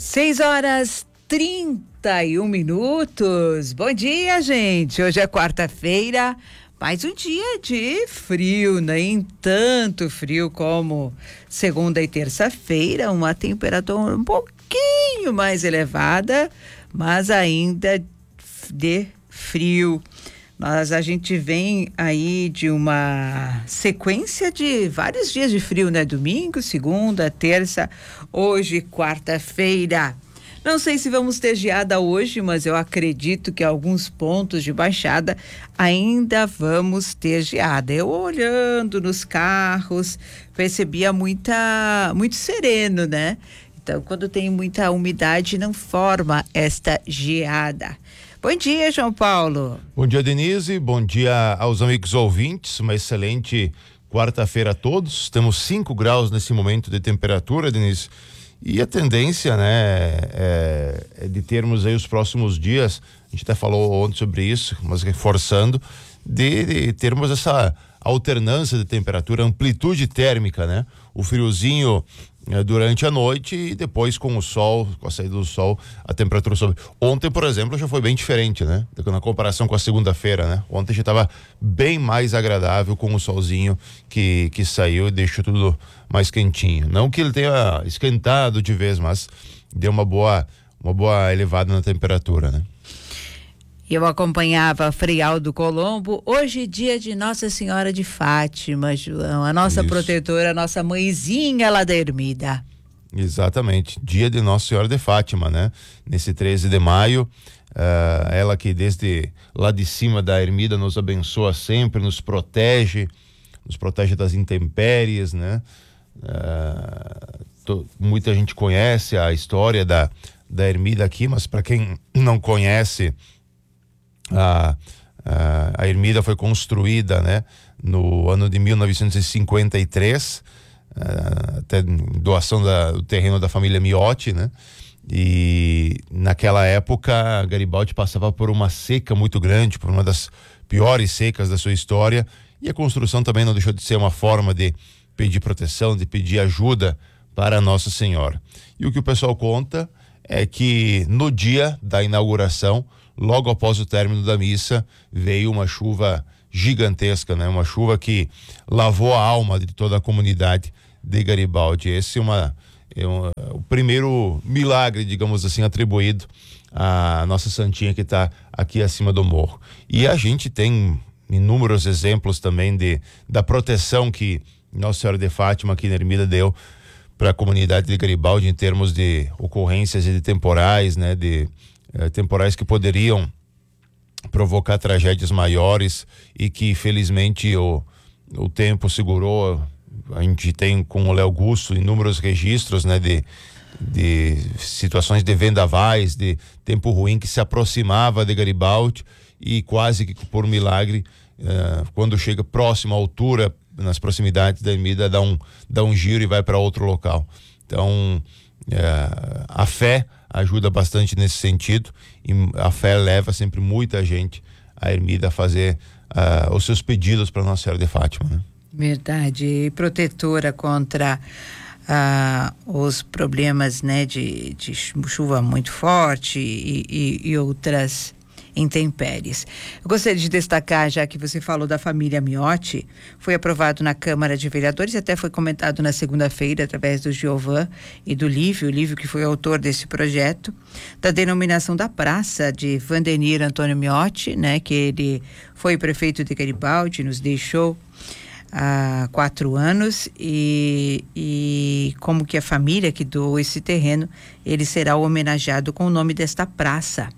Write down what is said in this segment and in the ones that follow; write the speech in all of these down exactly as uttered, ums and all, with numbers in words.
Seis horas trinta e um minutos. Bom dia, gente. Hoje é quarta-feira, mais um dia de frio, nem tanto frio como segunda e terça-feira, uma temperatura um pouquinho mais elevada, mas ainda de frio. Mas a gente vem aí de uma sequência de vários dias de frio, né? Domingo, segunda, terça, hoje, quarta-feira. Não sei se vamos ter geada hoje, mas eu acredito que alguns pontos de baixada ainda vamos ter geada. Eu olhando nos carros, percebia muita, muito sereno, né? Então, quando tem muita umidade, não forma esta geada. Bom dia, João Paulo. Bom dia, Denise. Bom dia aos amigos ouvintes. Uma excelente quarta-feira a todos. Temos cinco graus nesse momento de temperatura, Denise. E a tendência, né, é, é de termos aí os próximos dias, a gente até falou ontem sobre isso, mas reforçando, de, de termos essa alternância de temperatura, amplitude térmica, né? O friozinho é, durante a noite e depois com o sol, com a saída do sol, a temperatura sobe. Ontem, por exemplo, já foi bem diferente, né? Na comparação com a segunda-feira, né? Ontem já estava bem mais agradável com o solzinho que, que saiu e deixou tudo mais quentinho. Não que ele tenha esquentado de vez, mas deu uma boa, uma boa elevada na temperatura, né? Eu acompanhava Frei Aldo Colombo. Hoje, dia de Nossa Senhora de Fátima, João, a nossa Isso. protetora, a nossa mãezinha lá da Ermida. Exatamente, dia de Nossa Senhora de Fátima, né? Nesse treze de maio, uh, ela que desde lá de cima da Ermida nos abençoa sempre, nos protege, nos protege das intempéries, né? Uh, to, muita gente conhece a história da, da Ermida aqui, mas para quem não conhece, A, a, a Ermida foi construída, né, no ano de mil novecentos e cinquenta e três, uh, até doação da, do terreno da família Miotti, né? E naquela época Garibaldi passava por uma seca muito grande, por uma das piores secas da sua história, e a construção também não deixou de ser uma forma de pedir proteção, de pedir ajuda para Nossa Senhora. E o que o pessoal conta é que no dia da inauguração, logo após o término da missa, veio uma chuva gigantesca, né? Uma chuva que lavou a alma de toda a comunidade de Garibaldi. Esse é, uma, é um, o primeiro milagre, digamos assim, atribuído à nossa santinha que está aqui acima do morro. E a gente tem inúmeros exemplos também de, da proteção que Nossa Senhora de Fátima aqui na Ermida deu para a comunidade de Garibaldi em termos de ocorrências e de temporais, né? De Eh, temporais que poderiam provocar tragédias maiores e que felizmente o, o tempo segurou. A gente tem com o Léo Augusto inúmeros registros, né, de, de situações de vendavais, de tempo ruim que se aproximava de Garibaldi e quase que por milagre, eh, quando chega próximo à altura, nas proximidades da Ermida, dá um, dá um giro e vai para outro local. Então, eh, a fé ajuda bastante nesse sentido, e a fé leva sempre muita gente à Ermida a fazer uh, os seus pedidos para Nossa Senhora de Fátima, né? Verdade, e protetora contra uh, os problemas, né, de, de chuva muito forte e, e, e outras intempéries. Eu gostaria de destacar, já que você falou da família Miotti, foi aprovado na Câmara de Vereadores, até foi comentado na segunda-feira através do Giovan e do Lívio, o Lívio que foi autor desse projeto, da denominação da praça de Vandenir Antônio Miotti, né, que ele foi prefeito de Garibaldi, nos deixou há quatro anos e, e como que a família que doou esse terreno, ele será homenageado com o nome desta praça.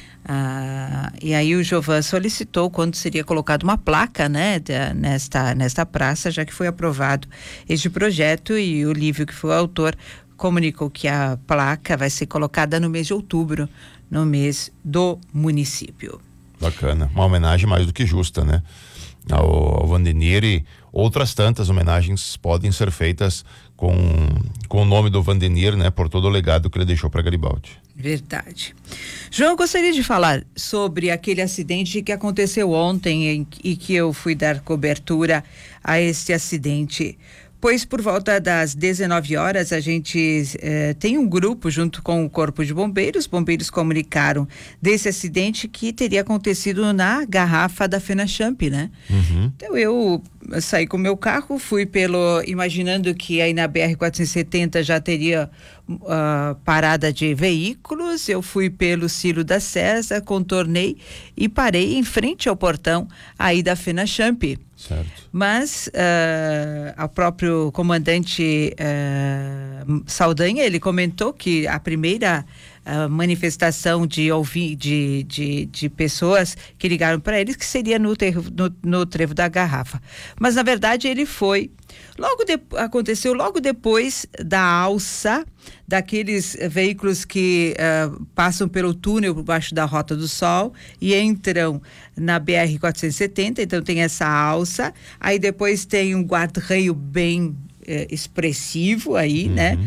Ah, e aí o Giovan solicitou quando seria colocada uma placa, né, da, nesta, nesta praça, já que foi aprovado este projeto, e o Lívio, que foi o autor, comunicou que a placa vai ser colocada no mês de outubro, no mês do município. Bacana, uma homenagem mais do que justa, né, ao, ao Vandenir, e outras tantas homenagens podem ser feitas com, com o nome do Vandenir, né, por todo o legado que ele deixou para Garibaldi. Verdade. João, eu gostaria de falar sobre aquele acidente que aconteceu ontem em, e que eu fui dar cobertura a este acidente, Pois por volta das dezenove horas a gente eh, tem um grupo junto com o Corpo de Bombeiros. Bombeiros comunicaram desse acidente que teria acontecido na garrafa da Fenachamp, né? Uhum. Então eu saí com o meu carro, fui pelo, imaginando que aí na B R quatrocentos e setenta já teria uh, parada de veículos. Eu fui pelo Ciro da César, contornei e parei em frente ao portão aí da Fenachamp. Certo. Mas uh, o próprio comandante uh, Saldanha, ele comentou que a primeira uh, manifestação de ouvir de, de, de pessoas que ligaram para eles que seria no, terro, no, no trevo da garrafa. Mas na verdade ele foi logo de, aconteceu logo depois da alça daqueles veículos que uh, passam pelo túnel por baixo da Rota do Sol e entram na B R quatrocentos e setenta, então tem essa alça, aí depois tem um guarda-reio bem eh, expressivo aí, uhum. né?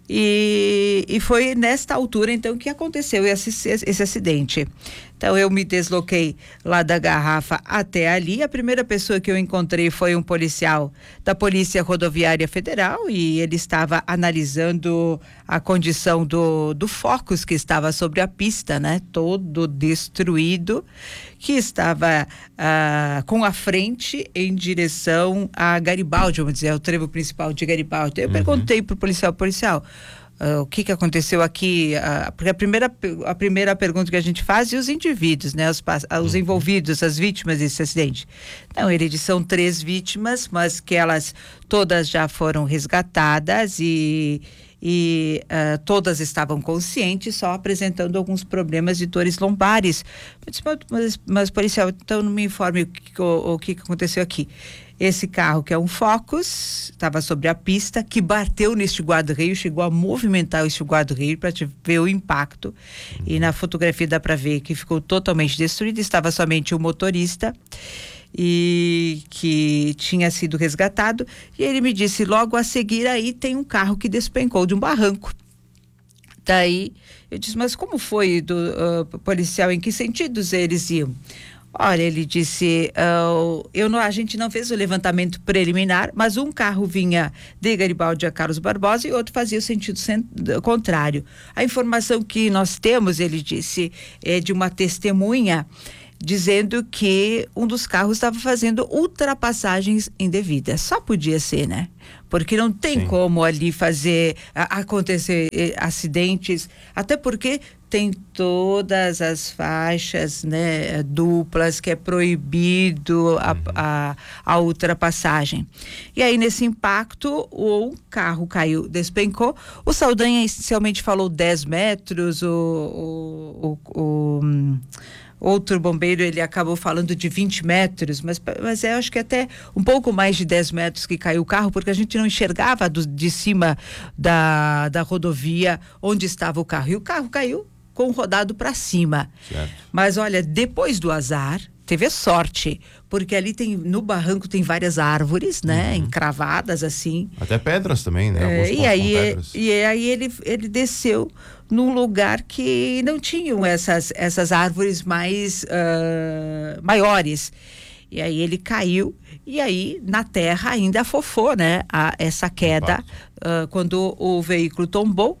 E, e foi nesta altura então que aconteceu esse, esse acidente. Então eu me desloquei lá da garrafa até ali. A primeira pessoa que eu encontrei foi um policial da Polícia Rodoviária Federal e ele estava analisando a condição do, do Focus que estava sobre a pista, né? Todo destruído, que estava ah, com a frente em direção a Garibaldi, vamos dizer, o trevo principal de Garibaldi. Eu uhum. perguntei pro policial, policial, Uh, o que que aconteceu aqui, uh, porque a primeira, a primeira pergunta que a gente faz é os indivíduos, né, os, os envolvidos, as vítimas desse acidente. Não, ele disse, são três vítimas, mas que elas todas já foram resgatadas e, e uh, todas estavam conscientes, só apresentando alguns problemas de dores lombares. Eu disse, mas, mas, mas policial, então não me informe o que, o, o que aconteceu aqui. Esse carro, que é um Focus, estava sobre a pista, que bateu neste guarda-reio, chegou a movimentar este guarda-reio para ver o impacto. Uhum. E na fotografia dá para ver que ficou totalmente destruído, estava somente o motorista e que tinha sido resgatado. E ele me disse, logo a seguir aí tem um carro que despencou de um barranco. Daí eu disse, mas como foi do uh, policial, em que sentidos eles iam? Olha, ele disse, uh, eu não, a gente não fez o levantamento preliminar, mas um carro vinha de Garibaldi a Carlos Barbosa e outro fazia o sentido contrário. A informação que nós temos, ele disse, é de uma testemunha dizendo que um dos carros estava fazendo ultrapassagens indevidas. Só podia ser, né? Porque não tem Sim. como ali fazer, a, acontecer eh, acidentes, até porque tem todas as faixas, né, duplas, que é proibido a, a, a ultrapassagem. E aí, nesse impacto, o carro caiu, despencou. O Saldanha inicialmente falou dez metros, o, o, o, o outro bombeiro, ele acabou falando de vinte metros, mas, mas eu acho que até um pouco mais de dez metros que caiu o carro, porque a gente não enxergava do, de cima da, da rodovia onde estava o carro. E o carro caiu com o rodado para cima. Certo. Mas olha, depois do azar, teve sorte, porque ali tem, no barranco tem várias árvores, né, uhum. encravadas assim. Até pedras também, né? É, e aí, e aí ele, ele desceu num lugar que não tinham essas, essas árvores mais uh, maiores. E aí ele caiu e aí na terra ainda afofou, né, a, essa queda uh, quando o veículo tombou.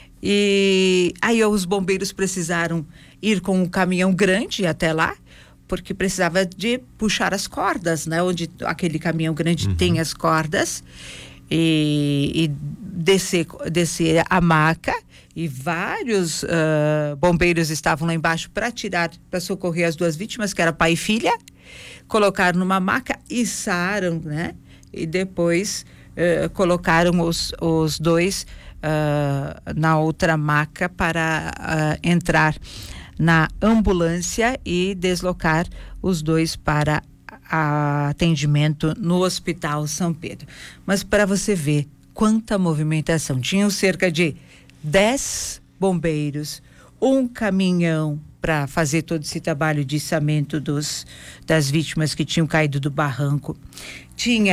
E aí os bombeiros precisaram ir com um caminhão grande até lá, porque precisava de puxar as cordas, né? Onde aquele caminhão grande uhum. tem as cordas e, e descer, descer a maca, e vários uh, bombeiros estavam lá embaixo para tirar, para socorrer as duas vítimas, que era pai e filha, colocaram numa maca, içaram, né? E depois uh, colocaram os, os dois uh, na outra maca para uh, entrar na ambulância e deslocar os dois para a atendimento no Hospital São Pedro. Mas para você ver quanta movimentação, tinham cerca de dez bombeiros, um caminhão para fazer todo esse trabalho de içamento dos, das vítimas que tinham caído do barranco. Tinha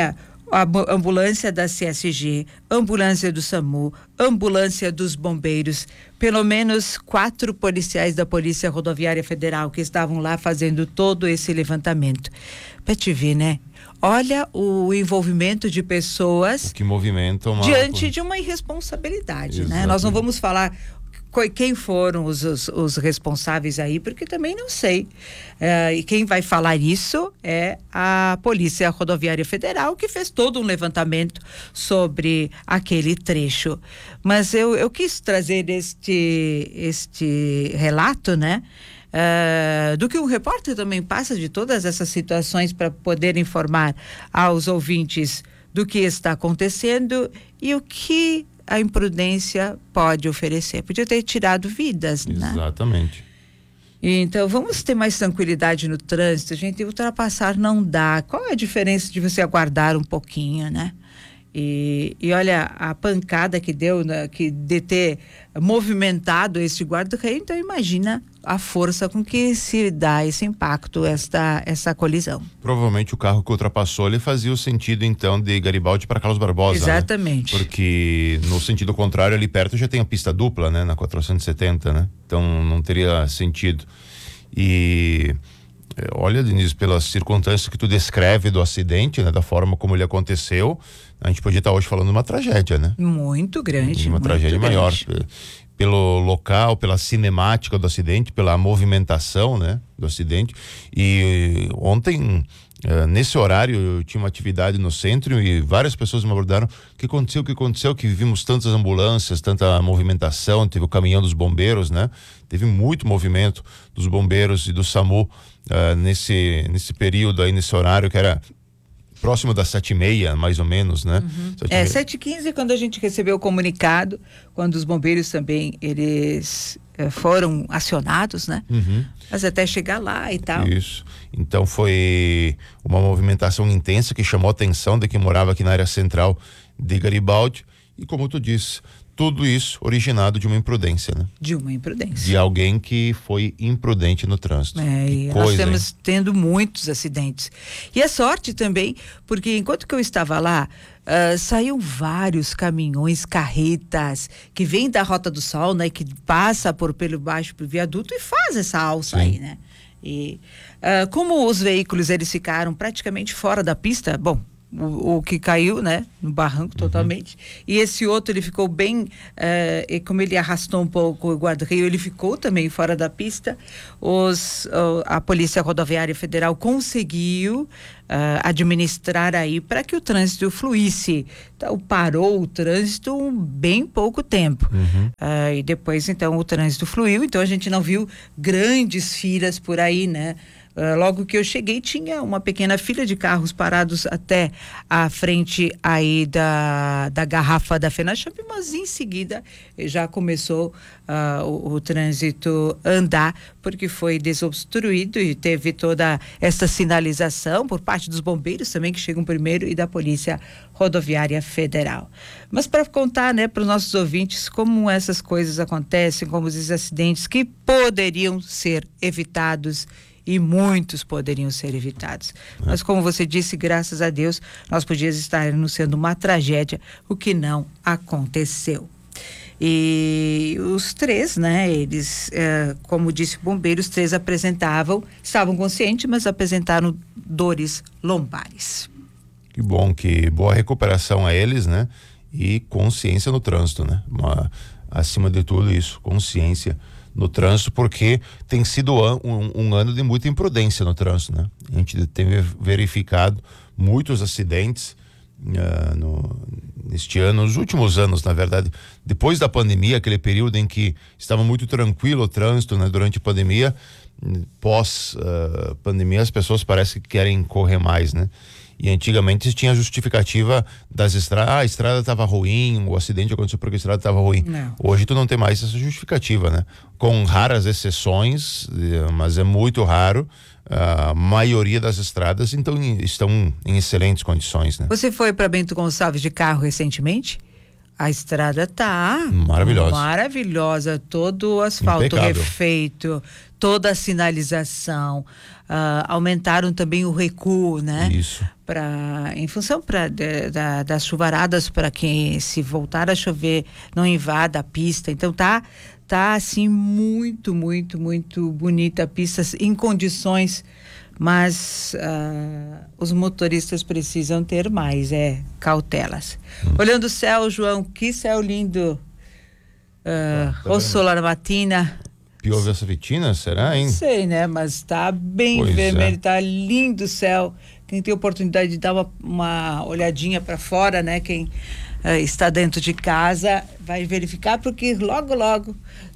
a ambulância da C S G, ambulância do SAMU, ambulância dos bombeiros, pelo menos quatro policiais da Polícia Rodoviária Federal que estavam lá fazendo todo esse levantamento. Para te ver, né? Olha o envolvimento de pessoas que movimentam uma... diante de uma irresponsabilidade, Exatamente. né? Nós não vamos falar quem foram os, os, os responsáveis aí, porque também não sei. É, e quem vai falar isso é a Polícia Rodoviária Federal, que fez todo um levantamento sobre aquele trecho. Mas eu, eu quis trazer este, este relato, né? Uh, do que um repórter também passa de todas essas situações para poder informar aos ouvintes do que está acontecendo e o que a imprudência pode oferecer. Podia ter tirado vidas, né? Exatamente. Então, vamos ter mais tranquilidade no trânsito, gente. Ultrapassar não dá. Qual é a diferença de você aguardar um pouquinho, né? E, e olha, a pancada que deu, né, que de ter movimentado esse guarda-reio, então imagina a força com que se dá esse impacto, esta, essa colisão. Provavelmente o carro que ultrapassou, ele fazia o sentido então de Garibaldi para Carlos Barbosa. Exatamente. Né? Porque no sentido contrário, ali perto já tem a pista dupla, né? Na quatrocentos e setenta, né? Então não teria sentido. E olha, Denise, pelas circunstâncias que tu descreve do acidente, né? Da forma como ele aconteceu, a gente podia estar hoje falando de uma tragédia, né? Muito grande. Uma muito tragédia grande. maior. Pelo local, pela cinemática do acidente, pela movimentação, né? Do acidente. E ontem, uh, nesse horário, eu tinha uma atividade no centro e várias pessoas me abordaram. O que aconteceu? O que aconteceu? Que vimos tantas ambulâncias, tanta movimentação, teve o caminhão dos bombeiros, né? Teve muito movimento dos bombeiros e do SAMU uh, nesse, nesse período aí, nesse horário que era próximo das sete e meia, mais ou menos, né? Uhum. É, sete e quinze, quando a gente recebeu o comunicado, quando os bombeiros também, eles eh, foram acionados, né? Uhum. Mas até chegar lá e tal. Isso. Então foi uma movimentação intensa que chamou a atenção de quem morava aqui na área central de Garibaldi. E como tu disse, tudo isso originado de uma imprudência, né? De uma imprudência. De alguém que foi imprudente no trânsito. É, e coisa, nós estamos hein? tendo muitos acidentes. E a sorte também, porque enquanto que eu estava lá, uh, saíam vários caminhões, carretas, que vêm da Rota do Sol, né? Que passa por pelo baixo pro viaduto e faz essa alça. Sim. Aí, né? E uh, como os veículos, eles ficaram praticamente fora da pista, bom, O, o que caiu, né, no barranco totalmente, uhum. E esse outro ele ficou bem, uh, e como ele arrastou um pouco o guarda-reio, ele ficou também fora da pista. Os, uh, a Polícia Rodoviária Federal conseguiu uh, administrar aí para que o trânsito fluísse. Então parou o trânsito um bem pouco tempo, uhum. uh, e depois então o trânsito fluiu, então a gente não viu grandes filas por aí, né? Uh, logo que eu cheguei, tinha uma pequena fila de carros parados até a frente aí da, da garrafa da FENACHAMP, mas em seguida já começou uh, o, o trânsito andar, porque foi desobstruído e teve toda essa sinalização por parte dos bombeiros também, que chegam primeiro, e da Polícia Rodoviária Federal. Mas para contar, né, para os nossos ouvintes como essas coisas acontecem, como esses acidentes que poderiam ser evitados, e muitos poderiam ser evitados. É. Mas como você disse, graças a Deus, nós podíamos estar anunciando uma tragédia, o que não aconteceu. E os três, né, eles, eh, como disse o bombeiro, os três apresentavam, estavam conscientes, mas apresentaram dores lombares. Que bom, que boa recuperação a eles, né? E consciência no trânsito, né? Uma, acima de tudo isso, consciência no trânsito, porque tem sido um, um ano de muita imprudência no trânsito, né? A gente tem verificado muitos acidentes uh, no, neste ano, nos últimos anos, na verdade, depois da pandemia, aquele período em que estava muito tranquilo o trânsito, né? Durante a pandemia, pós uh, pandemia, as pessoas parecem que querem correr mais, né? E antigamente tinha a justificativa das estradas, ah, a estrada estava ruim, o acidente aconteceu porque a estrada estava ruim. Não. Hoje tu não tem mais essa justificativa, né? Com raras exceções, mas é muito raro, a maioria das estradas então estão em excelentes condições, né? Você foi para Bento Gonçalves de carro recentemente? A estrada tá maravilhosa. Maravilhosa, todo o asfalto Impecável. refeito, toda a sinalização. Uh, aumentaram também o recuo, né? Isso. Pra, em função pra, de, da, das chuvaradas, para quem se voltar a chover não invada a pista. Então tá, tá assim muito, muito, muito bonita a pista em condições. Mas uh, os motoristas precisam ter mais, é, cautelas. Hum. Olhando o céu, João, que céu lindo. Uh, ah, tá o solar matina. Piove essa vitina, será, hein? Não sei, né? Mas tá bem pois vermelho, é. Tá lindo o céu. Quem tem oportunidade de dar uma, uma olhadinha para fora, né? Quem uh, está dentro de casa vai verificar, porque logo, logo uh,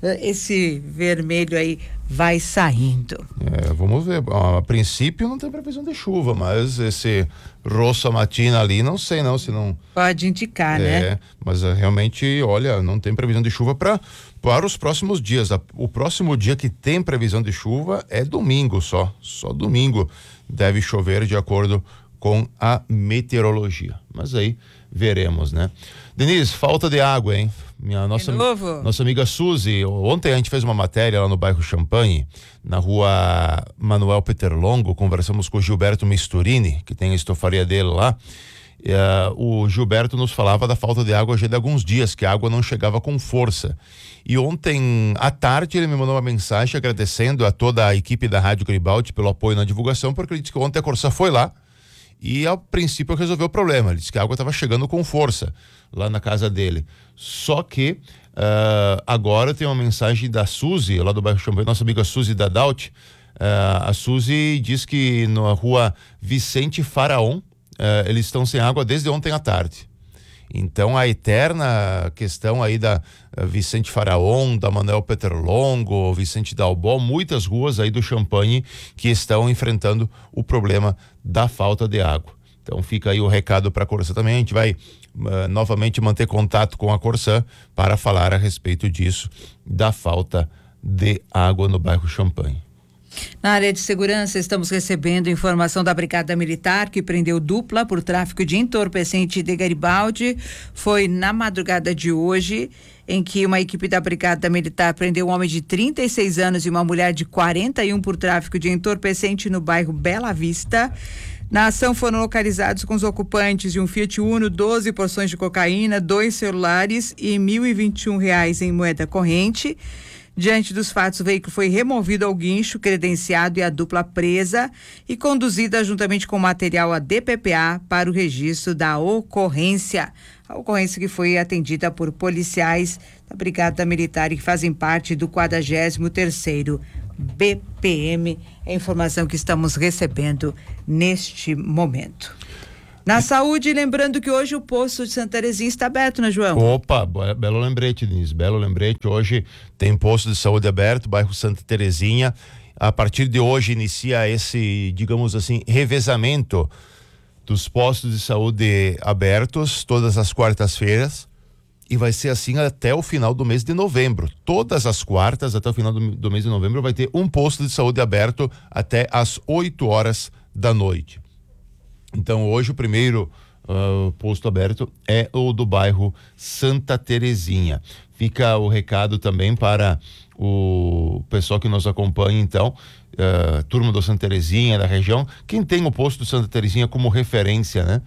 esse vermelho aí vai saindo. É, vamos ver. A princípio não tem previsão de chuva, mas esse roça matina ali, não sei não, se não... Pode indicar, é, né? Mas uh, realmente, olha, não tem previsão de chuva para para os próximos dias. O próximo dia que tem previsão de chuva é domingo só. Só domingo deve chover de acordo com a meteorologia. Mas aí veremos, né? Denise, falta de água, hein? Minha nossa, de novo? Nossa amiga Suzy, ontem a gente fez uma matéria lá no bairro Champagne, na rua Manuel Peterlongo, conversamos com o Gilberto Misturini, que tem a estofaria dele lá. Uh, o Gilberto nos falava da falta de água já de alguns dias, que a água não chegava com força. E ontem à tarde ele me mandou uma mensagem agradecendo a toda a equipe da Rádio Garibaldi pelo apoio na divulgação, porque ele disse que ontem a Corsã foi lá e a princípio resolveu o problema. Ele disse que a água estava chegando com força lá na casa dele. Só que uh, agora tem uma mensagem da Suzy, lá do bairro Champagne, nossa amiga Suzy da Daut. Uh, a Suzy diz que na rua Vicente Faraon Uh, eles estão sem água desde ontem à tarde. Então a eterna questão aí da uh, Vicente Faraon, da Manuel Peterlongo, Vicente Dalbó, muitas ruas aí do Champagne que estão enfrentando o problema da falta de água. Então fica aí o recado para a Corsã também. A gente vai uh, novamente manter contato com a Corsã para falar a respeito disso, da falta de água no bairro Champagne. Na área de segurança, estamos recebendo informação da Brigada Militar, que prendeu dupla por tráfico de entorpecente de Garibaldi. Foi na madrugada de hoje, em que uma equipe da Brigada Militar prendeu um homem de trinta e seis anos e uma mulher de quarenta e um por tráfico de entorpecente no bairro Bela Vista. Na ação foram localizados com os ocupantes de um Fiat Uno, doze porções de cocaína, dois celulares e mil e vinte e um reais em moeda corrente. Diante dos fatos, o veículo foi removido ao guincho, credenciado e a dupla presa e conduzida juntamente com material a D P P A para o registro da ocorrência. A ocorrência que foi atendida por policiais da Brigada Militar e que fazem parte do quadragésimo terceiro B P M. É a informação que estamos recebendo neste momento. Na saúde, lembrando que hoje o posto de Santa Terezinha está aberto, né, João? Opa, belo lembrete, Denise, belo lembrete. Hoje tem posto de saúde aberto, bairro Santa Terezinha. A partir de hoje inicia esse, digamos assim, revezamento dos postos de saúde abertos todas as quartas-feiras e vai ser assim até o final do mês de novembro. Todas as quartas, até o final do, do mês de novembro, vai ter um posto de saúde aberto até às oito horas da noite. Então hoje o primeiro uh, posto aberto é o do bairro Santa Terezinha. Fica o recado também para o pessoal que nos acompanha, então, uh, turma do Santa Terezinha, da região, quem tem o posto do Santa Terezinha como referência, né?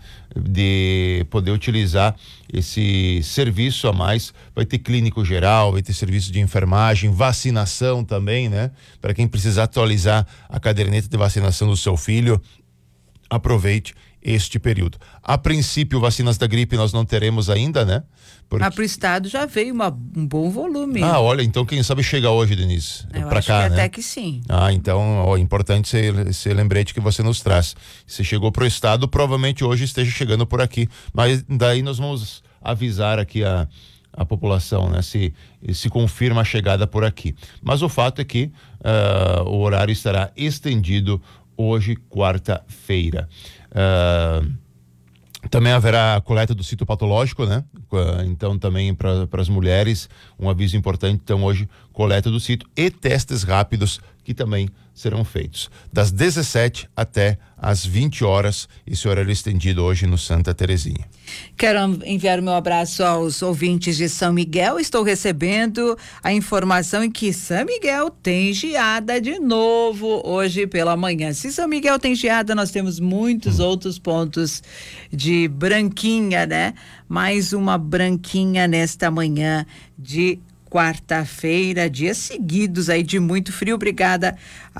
De poder utilizar esse serviço a mais. Vai ter clínico geral, vai ter serviço de enfermagem, vacinação também, né? Para quem precisar atualizar a caderneta de vacinação do seu filho, aproveite este período. A princípio, vacinas da gripe nós não teremos ainda, né? Porque... Mas para o estado já veio uma, um bom volume. Ah, olha, então quem sabe chega hoje, Denise, para cá, que né? Até que sim. Ah, então, ó, importante esse, esse lembrete que você nos traz. Se chegou para o estado, provavelmente hoje esteja chegando por aqui, mas daí nós vamos avisar aqui a a população, né? Se, se confirma a chegada por aqui. Mas o fato é que uh, o horário estará estendido hoje, quarta-feira. Uh, também haverá a coleta do sítio patológico, né? Então também para as mulheres um aviso importante, então hoje coleta do sítio e testes rápidos que também serão feitos. Das dezessete até às vinte horas, esse horário estendido hoje no Santa Terezinha. Quero enviar o meu abraço aos ouvintes de São Miguel. Estou recebendo a informação em que São Miguel tem geada de novo hoje pela manhã. Se São Miguel tem geada, nós temos muitos hum. outros pontos de branquinha, né? Mais uma branquinha nesta manhã de quarta-feira, dias seguidos aí de muito frio. Obrigada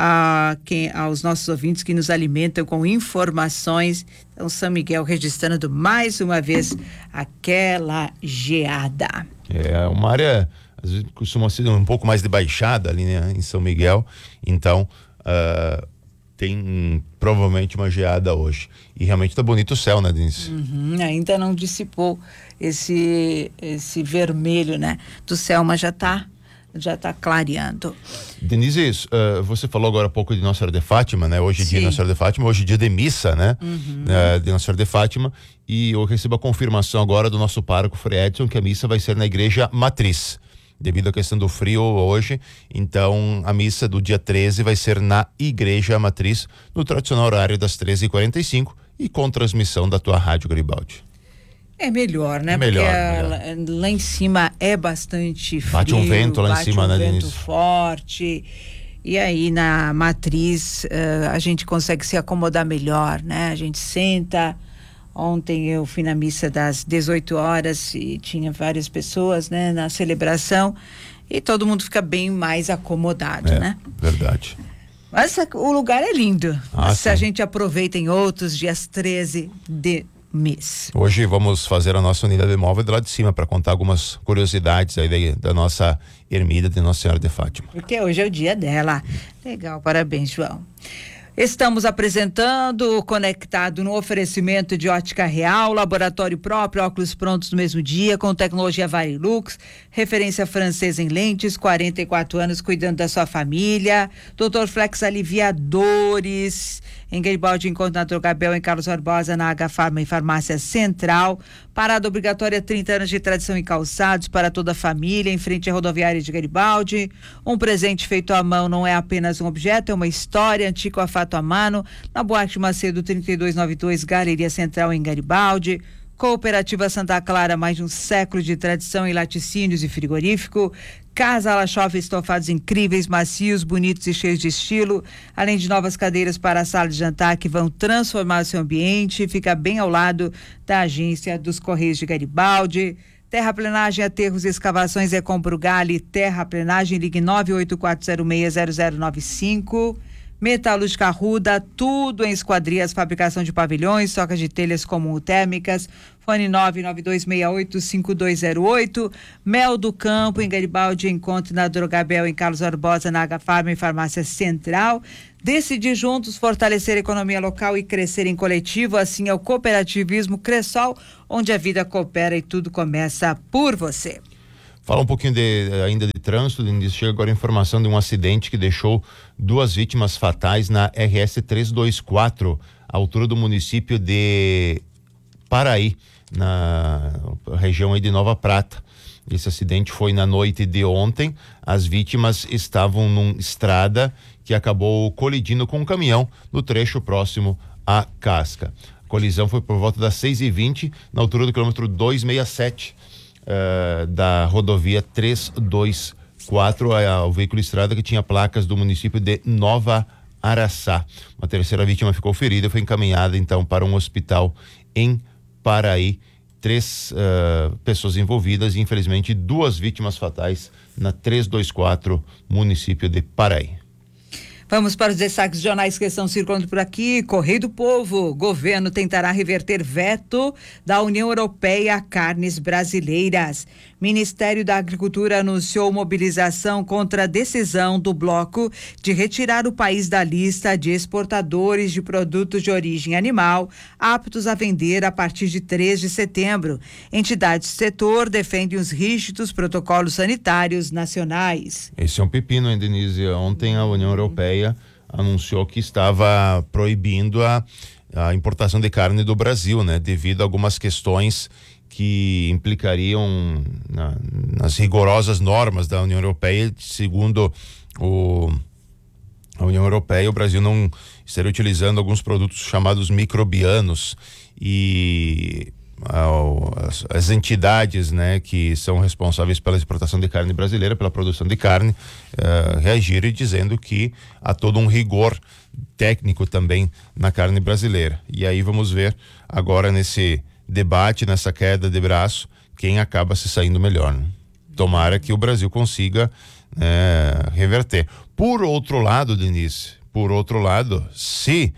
a quem, aos nossos ouvintes que nos alimentam com informações. Então, São Miguel registrando mais uma vez aquela geada. É uma área, às vezes, costuma ser um pouco mais de baixada ali, né, em São Miguel. Então, uh, tem provavelmente uma geada hoje. E realmente tá bonito o céu, né, Denise? Uhum, ainda não dissipou esse esse vermelho, né, do céu, mas já tá já tá clareando. Denise, uh, você falou agora há pouco de Nossa Senhora de Fátima, né? Hoje é dia de Nossa Senhora de Fátima, hoje é dia de missa, né? Uhum. Uh, de Nossa Senhora de Fátima, e eu recebo a confirmação agora do nosso pároco Frei Edson que a missa vai ser na igreja matriz, devido à questão do frio hoje. Então a missa do dia treze vai ser na igreja matriz, no tradicional horário das treze e quarenta e cinco e com transmissão da tua rádio Garibaldi. É melhor, né? Melhor, porque melhor. Lá, lá em cima é bastante frio. Bate um vento lá em cima, né, Denise? Bate um vento forte. E aí na matriz uh, a gente consegue se acomodar melhor, né? A gente senta. Ontem eu fui na missa das dezoito horas e tinha várias pessoas, né, na celebração, e todo mundo fica bem mais acomodado, é, né? Verdade. Mas o lugar é lindo. Ah, se a sim. gente aproveita em outros dias treze de mês. Hoje vamos fazer a nossa unidade móvel de lá de cima para contar algumas curiosidades aí da, da nossa ermida de Nossa Senhora de Fátima. Porque hoje é o dia dela. Legal, parabéns, João. Estamos apresentando Conectado no oferecimento de Ótica Real, laboratório próprio, óculos prontos no mesmo dia, com tecnologia Varilux, referência francesa em lentes, quarenta e quatro anos cuidando da sua família. doutor Flex Aliviadores, em Garibaldi, encontra na Drogabel, em Carlos Barbosa, na H Farma e Farmácia Central. Parada obrigatória, trinta anos de tradição em calçados para toda a família, em frente à rodoviária de Garibaldi. Um presente feito à mão não é apenas um objeto, é uma história. Antigo a fato a mano, na Boate Macedo trinta e dois noventa e dois, Galeria Central em Garibaldi. Cooperativa Santa Clara, mais de um século de tradição em laticínios e frigorífico. Casa Alachove, estofados incríveis, macios, bonitos e cheios de estilo, além de novas cadeiras para a sala de jantar que vão transformar o seu ambiente. Fica bem ao lado da agência dos Correios de Garibaldi. Terraplenagem, aterros e escavações é com Brugali. Terraplenagem, ligue nove oito quatro zero seis zero zero nove cinco. Metalúrgica Arruda, tudo em esquadrias, fabricação de pavilhões, tocas de telhas comum-térmicas. Fone nove nove dois seis oito cinco dois zero oito. Mel do Campo, em Garibaldi, encontre na Drogabel, em Carlos Barbosa, na H Farma e Farmácia Central. Decidir juntos, fortalecer a economia local e crescer em coletivo, assim é o cooperativismo Cressol, onde a vida coopera e tudo começa por você. Fala um pouquinho de, ainda de trânsito, chega agora a informação de um acidente que deixou duas vítimas fatais na R S trezentos e vinte e quatro, à altura do município de Paraí, na região aí de Nova Prata. Esse acidente foi na noite de ontem. As vítimas estavam numa estrada que acabou colidindo com um caminhão no trecho próximo à Casca. A colisão foi por volta das seis e vinte, na altura do quilômetro duzentos e sessenta e sete. Uh, da rodovia trezentos e vinte e quatro, uh, o veículo estrada que tinha placas do município de Nova Araçá. Uma terceira vítima ficou ferida e foi encaminhada então para um hospital em Paraí. Três uh, pessoas envolvidas e infelizmente duas vítimas fatais na trezentos e vinte e quatro, município de Paraí. Vamos para os destaques jornais que estão circulando por aqui. Correio do Povo. Governo tentará reverter veto da União Europeia a carnes brasileiras. Ministério da Agricultura anunciou mobilização contra a decisão do bloco de retirar o país da lista de exportadores de produtos de origem animal aptos a vender a partir de três de setembro. Entidades do setor defendem os rígidos protocolos sanitários nacionais. Esse é um pepino, hein, Denise? Ontem a União Europeia anunciou que estava proibindo a, a importação de carne do Brasil, né? Devido a algumas questões que implicariam na, nas rigorosas normas da União Europeia, segundo o, a União Europeia e o Brasil não estaria utilizando alguns produtos chamados microbianos e as, as entidades, né, que são responsáveis pela exportação de carne brasileira, pela produção de carne, uh, reagiram dizendo que há todo um rigor técnico também na carne brasileira. E aí vamos ver agora nesse debate, nessa queda de braço, quem acaba se saindo melhor, né? Tomara que o Brasil consiga é, reverter. Por outro lado, Denise, por outro lado, se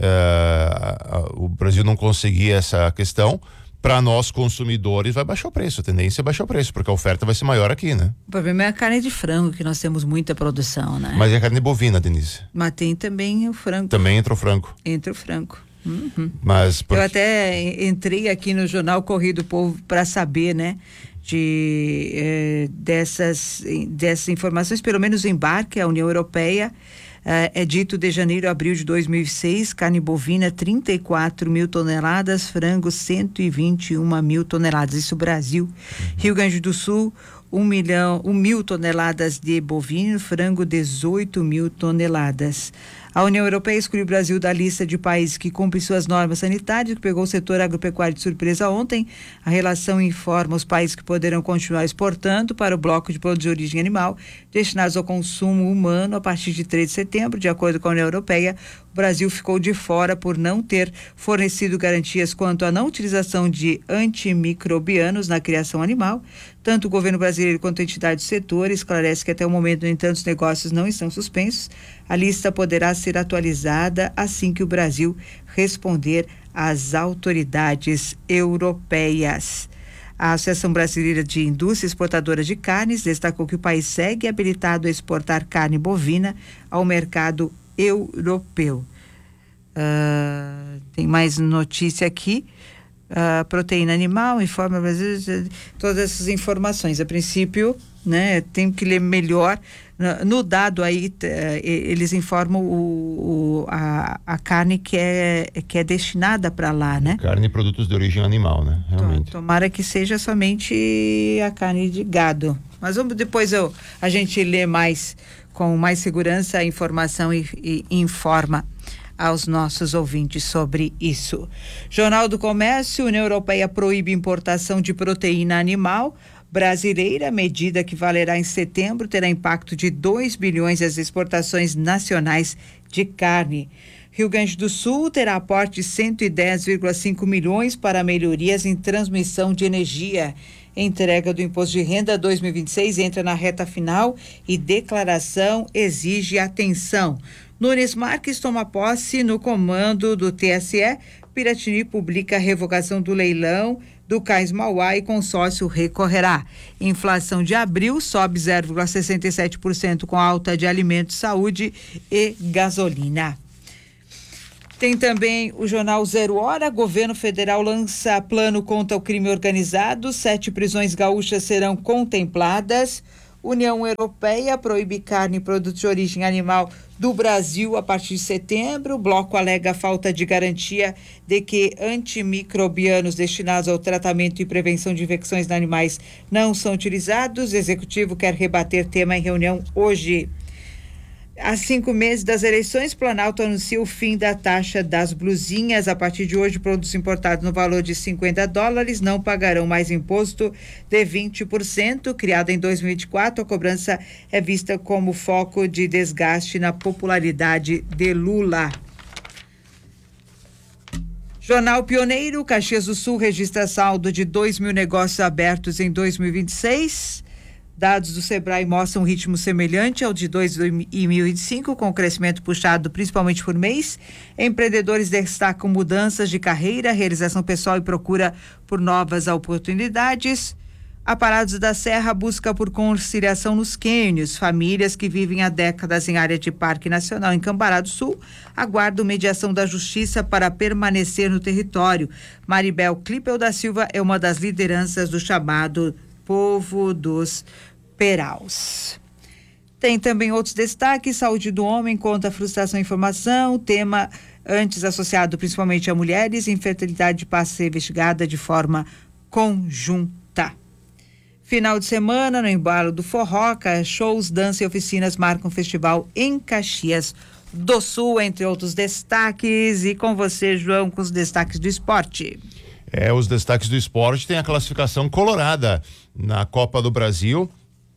é, o Brasil não conseguir essa questão, para nós consumidores vai baixar o preço, a tendência é baixar o preço, porque a oferta vai ser maior aqui, né? O problema é a carne de frango, que nós temos muita produção, né? Mas é a carne bovina, Denise. Mas tem também o frango. Também entra o frango. Entra o frango. Uhum. Mas por... Eu até entrei aqui no Jornal Correio do Povo para saber, né? De eh, dessas, dessas informações, pelo menos o embarque, a União Europeia, eh, é dito de janeiro a abril de dois mil e seis, carne bovina trinta e quatro mil toneladas, frango cento e vinte e uma mil toneladas, isso Brasil. Uhum. Rio Grande do Sul, um milhão, um mil toneladas de bovino, frango dezoito mil toneladas. A União Europeia excluiu o Brasil da lista de países que cumprem suas normas sanitárias, que pegou o setor agropecuário de surpresa ontem. A relação informa os países que poderão continuar exportando para o bloco de produtos de origem animal destinados ao consumo humano a partir de três de setembro. De acordo com a União Europeia, o Brasil ficou de fora por não ter fornecido garantias quanto à não utilização de antimicrobianos na criação animal. Tanto o governo brasileiro quanto a entidade do setor esclarece que até o momento, no entanto, os negócios não estão suspensos. A lista poderá ser atualizada assim que o Brasil responder às autoridades europeias. A Associação Brasileira de Indústria Exportadora de Carnes destacou que o país segue habilitado a exportar carne bovina ao mercado europeu. Uh, tem mais notícia aqui. Uh, proteína animal, informa Brasil, todas essas informações. A princípio, né, tem que ler melhor. No dado aí, eles informam o, o, a, a carne que é, que é destinada para lá, né? Carne e produtos de origem animal, né? Realmente. Tomara que seja somente a carne de gado. Mas vamos depois eu, a gente lê mais, com mais segurança, a informação e, e informa aos nossos ouvintes sobre isso. Jornal do Comércio, União Europeia proíbe importação de proteína animal brasileira. Medida que valerá em setembro terá impacto de dois bilhões nas exportações nacionais de carne. Rio Grande do Sul terá aporte de cento e dez vírgula cinco milhões para melhorias em transmissão de energia. Entrega do Imposto de Renda dois mil e vinte e seis entra na reta final e declaração exige atenção. Nunes Marques toma posse no comando do T S E. Piratini publica a revogação do leilão do Cais Mauá e consórcio recorrerá. Inflação de abril sobe zero vírgula sessenta e sete por cento com alta de alimentos, saúde e gasolina. Tem também o jornal Zero Hora. Governo federal lança plano contra o crime organizado. Sete prisões gaúchas serão contempladas. União Europeia proíbe carne e produtos de origem animal do Brasil a partir de setembro. O bloco alega falta de garantia de que antimicrobianos destinados ao tratamento e prevenção de infecções em animais não são utilizados. O executivo quer rebater tema em reunião hoje. Há cinco meses das eleições, Planalto anuncia o fim da taxa das blusinhas. A partir de hoje, produtos importados no valor de cinquenta dólares não pagarão mais imposto de vinte por cento. Criada em dois mil e vinte e quatro, a cobrança é vista como foco de desgaste na popularidade de Lula. Jornal Pioneiro, Caxias do Sul registra saldo de dois mil negócios abertos em dois mil e vinte e seis. Dados do Sebrae mostram um ritmo semelhante ao de dois mil e vinte e cinco, com crescimento puxado principalmente por mês. Empreendedores destacam mudanças de carreira, realização pessoal e procura por novas oportunidades. Aparados da Serra busca por conciliação nos cânions. Famílias que vivem há décadas em área de Parque Nacional em Cambará do Sul aguardam mediação da Justiça para permanecer no território. Maribel Clipel da Silva é uma das lideranças do chamado Povo dos Peraus. Tem também outros destaques: saúde do homem contra a frustração e informação, tema antes associado principalmente a mulheres, infertilidade passa a ser investigada de forma conjunta. Final de semana, no embalo do Forroca, shows, dança e oficinas marcam um festival em Caxias do Sul, entre outros destaques. E com você, João, com os destaques do esporte. É, os destaques do esporte tem a classificação colorada na Copa do Brasil.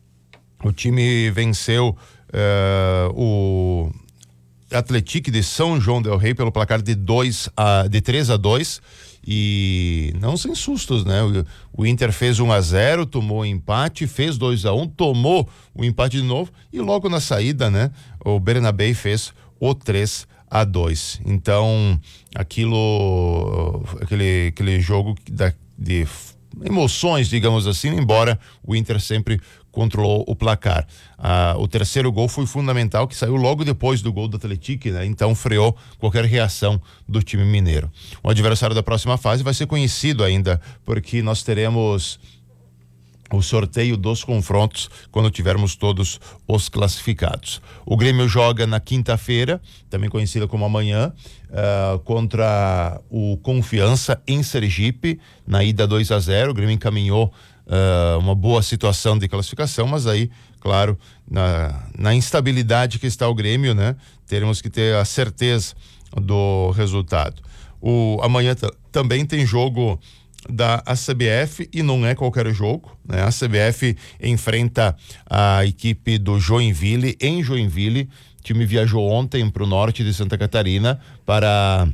O time venceu uh, o Atlético de São João del Rei pelo placar de dois a de três a dois. E não sem sustos, né? O, o Inter fez um a zero, tomou um empate, fez dois a um, tomou o um empate de novo e logo na saída, né? O Bernabéu fez o três a dois. Então, aquilo, aquele, aquele jogo da, de emoções, digamos assim, embora o Inter sempre controlou o placar. Ah, o terceiro gol foi fundamental, que saiu logo depois do gol do Atlético, né? Então freou qualquer reação do time mineiro. O adversário da próxima fase vai ser conhecido ainda, porque nós teremos o sorteio dos confrontos quando tivermos todos os classificados. O Grêmio joga na quinta-feira, também conhecida como amanhã, uh, contra o Confiança em Sergipe, na ida dois a zero. O Grêmio encaminhou uh, uma boa situação de classificação, mas aí, claro, na, na instabilidade que está o Grêmio, né? Teremos que ter a certeza do resultado. O, amanhã t- também tem jogo da A C B F e não é qualquer jogo, né? A C B F enfrenta a equipe do Joinville em Joinville. O time viajou ontem para o norte de Santa Catarina para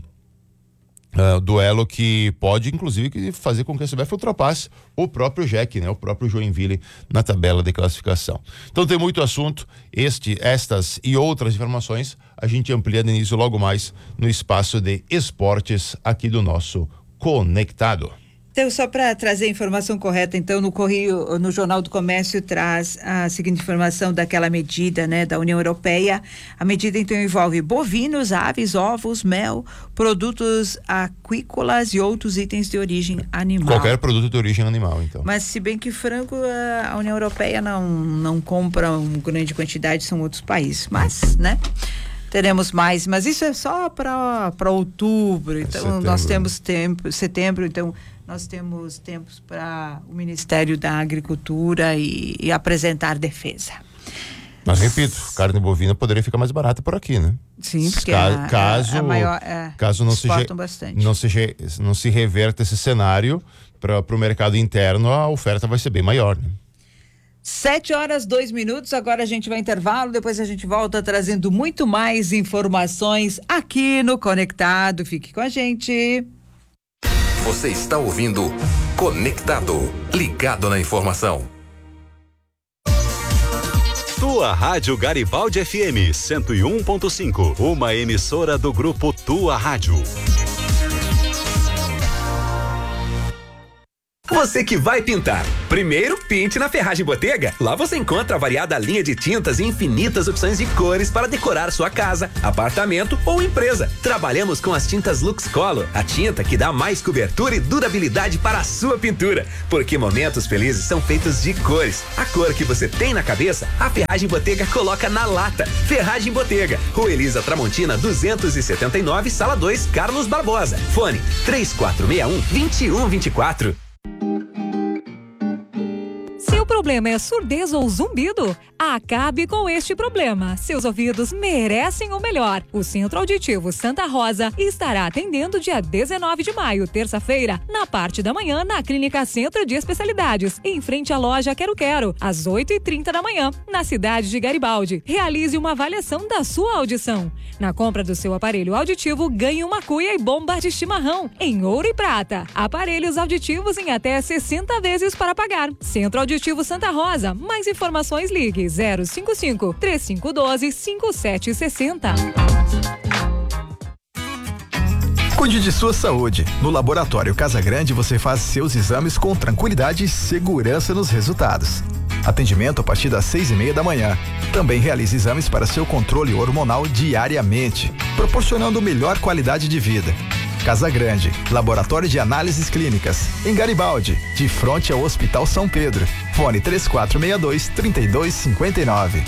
uh, duelo que pode, inclusive, fazer com que a C B F ultrapasse o próprio Jack, né? O próprio Joinville na tabela de classificação. Então tem muito assunto. Este, estas e outras informações a gente amplia de início logo mais no espaço de esportes aqui do nosso Conectado. Então, só para trazer a informação correta, então, no Correio, no Jornal do Comércio traz a seguinte informação daquela medida, né, da União Europeia. A medida, então, envolve bovinos, aves, ovos, mel, produtos aquícolas e outros itens de origem animal. Qualquer produto de origem animal, então. Mas, se bem que frango, a União Europeia não, não compra uma grande quantidade, são outros países. Mas, né? Teremos mais, mas isso é só para para outubro. Então, setembro. Nós temos tempo, setembro, então nós temos tempos para o Ministério da Agricultura e, e apresentar defesa. Mas repito, carne bovina poderia ficar mais barata por aqui, né? Sim, porque Ca- a, caso, a maior, é, caso não se, bastante. não, se, não se reverta esse cenário para o mercado interno, a oferta vai ser bem maior, né? Sete horas, dois minutos, agora a gente vai intervalo, depois a gente volta trazendo muito mais informações aqui no Conectado. Fique com a gente. Você está ouvindo Conectado, ligado na informação. Tua Rádio Garibaldi F M cento e um ponto cinco, uma emissora do grupo Tua Rádio. Você que vai pintar, primeiro pinte na Ferragem Botega. Lá você encontra a variada linha de tintas e infinitas opções de cores para decorar sua casa, apartamento ou empresa. Trabalhamos com as tintas Lux Color, a tinta que dá mais cobertura e durabilidade para a sua pintura. Porque momentos felizes são feitos de cores. A cor que você tem na cabeça, a Ferragem Botega coloca na lata. Ferragem Botega, Rua Elisa Tramontina duzentos e setenta e nove, Sala dois, Carlos Barbosa. Fone três quatro seis um, dois um dois quatro. Seu problema é surdez ou zumbido? Acabe com este problema. Seus ouvidos merecem o melhor. O Centro Auditivo Santa Rosa estará atendendo dia dezenove de maio, terça-feira, na parte da manhã, na Clínica Centro de Especialidades, em frente à loja Quero Quero, às oito e trinta da manhã, na cidade de Garibaldi. Realize uma avaliação da sua audição. Na compra do seu aparelho auditivo, ganhe uma cuia e bomba de chimarrão, em ouro e prata. Aparelhos auditivos em até sessenta vezes para pagar. Centro Auditivo Santa Rosa. Mais informações, ligue zero cinco cinco, três cinco um dois, cinco sete seis zero. Cuide de sua saúde. No Laboratório Casa Grande você faz seus exames com tranquilidade e segurança nos resultados. Atendimento a partir das seis e meia da manhã. Também realiza exames para seu controle hormonal diariamente, proporcionando melhor qualidade de vida. Casa Grande, Laboratório de Análises Clínicas, em Garibaldi, de frente ao Hospital São Pedro. Fone três quatro seis dois, três dois cinco nove.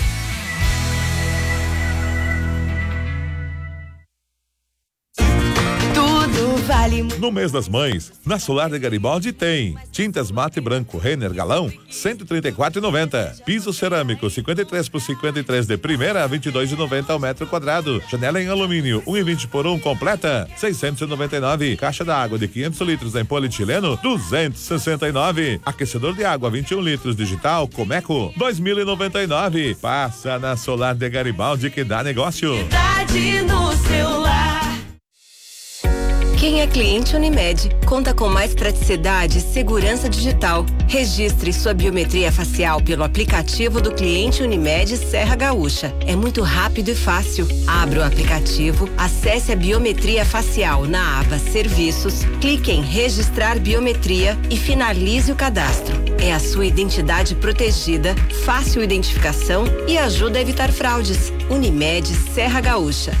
Tudo vale mimo. No mês das mães, na Solar de Garibaldi tem tintas mate branco Renner galão cento e trinta e quatro reais e noventa centavos. Piso cerâmico cinquenta e três por cinquenta e três de primeira vinte e dois reais e noventa centavos ao metro quadrado. Janela em alumínio um e vinte por um completa seiscentos e noventa e nove reais. Caixa d'água de quinhentos litros em polietileno duzentos e sessenta e nove reais. Aquecedor de água vinte e um litros digital Comeco dois mil e noventa e nove reais. Passa na Solar de Garibaldi que dá negócio. No celular. Quem é cliente Unimed conta com mais praticidade e segurança digital. Registre sua biometria facial pelo aplicativo do cliente Unimed Serra Gaúcha. É muito rápido e fácil. Abra o aplicativo, acesse a biometria facial na aba Serviços, clique em Registrar Biometria e finalize o cadastro. É a sua identidade protegida, fácil identificação e ajuda a evitar fraudes. Unimed Serra Gaúcha.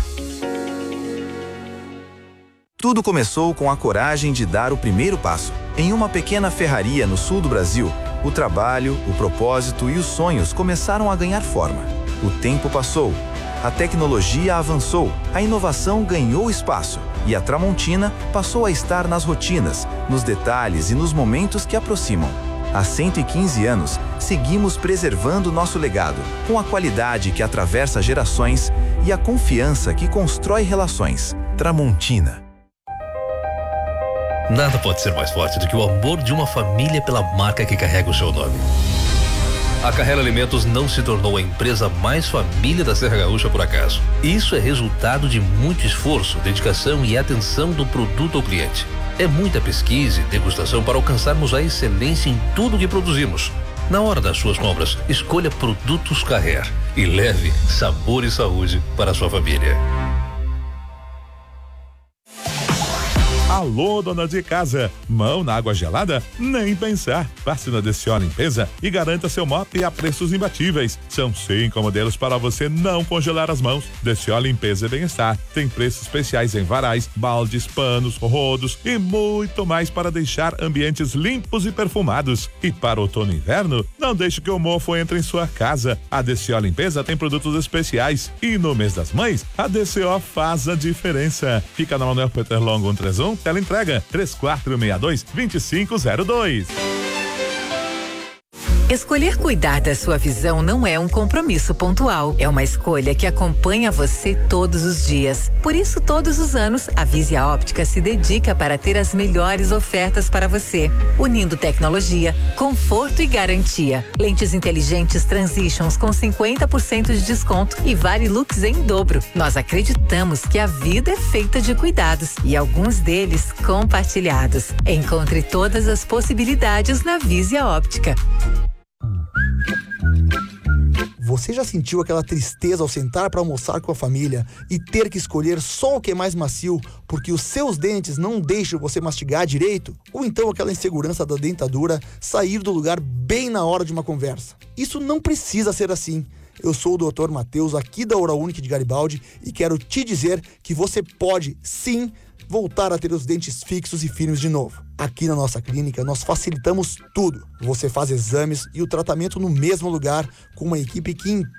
Tudo começou com a coragem de dar o primeiro passo. Em uma pequena ferraria no sul do Brasil, o trabalho, o propósito e os sonhos começaram a ganhar forma. O tempo passou, a tecnologia avançou, a inovação ganhou espaço e a Tramontina passou a estar nas rotinas, nos detalhes e nos momentos que aproximam. Há cento e quinze anos, seguimos preservando nosso legado, com a qualidade que atravessa gerações e a confiança que constrói relações. Tramontina. Nada pode ser mais forte do que o amor de uma família pela marca que carrega o seu nome. A Carrera Alimentos não se tornou a empresa mais família da Serra Gaúcha por acaso. Isso é resultado de muito esforço, dedicação e atenção do produto ao cliente. É muita pesquisa e degustação para alcançarmos a excelência em tudo que produzimos. Na hora das suas compras, escolha Produtos Carrer e leve sabor e saúde para a sua família. Alô, dona de casa, mão na água gelada? Nem pensar. Passe na D C O Limpeza e garanta seu mop a preços imbatíveis. São cinco modelos para você não congelar as mãos. D C O Limpeza e Bem-Estar. Tem preços especiais em varais, baldes, panos, rodos e muito mais para deixar ambientes limpos e perfumados. E para outono e inverno, não deixe que o mofo entre em sua casa. A D C O Limpeza tem produtos especiais. E no mês das mães, a D C O faz a diferença. Fica na Manuel Peter Longo cento e trinta e um, tela entrega três quatro seis dois, dois cinco zero dois. Escolher cuidar da sua visão não é um compromisso pontual, é uma escolha que acompanha você todos os dias. Por isso, todos os anos, a Visia Óptica se dedica para ter as melhores ofertas para você, unindo tecnologia, conforto e garantia. Lentes inteligentes Transitions com cinquenta por cento de desconto e Varilux em dobro. Nós acreditamos que a vida é feita de cuidados e alguns deles compartilhados. Encontre todas as possibilidades na Visia Óptica. Você já sentiu aquela tristeza ao sentar para almoçar com a família e ter que escolher só o que é mais macio porque os seus dentes não deixam você mastigar direito? Ou então aquela insegurança da dentadura sair do lugar bem na hora de uma conversa? Isso não precisa ser assim. Eu sou o doutor Matheus, aqui da Oral Unique de Garibaldi, e quero te dizer que você pode, sim, voltar a ter os dentes fixos e firmes de novo. Aqui na nossa clínica, nós facilitamos tudo. Você faz exames e o tratamento no mesmo lugar, com uma equipe que